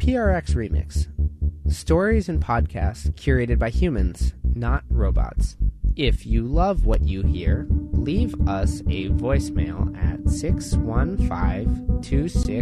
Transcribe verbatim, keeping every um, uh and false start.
P R X Remix. Stories and podcasts curated by humans, not robots. If you love what you hear, leave us a voicemail at six one five, two six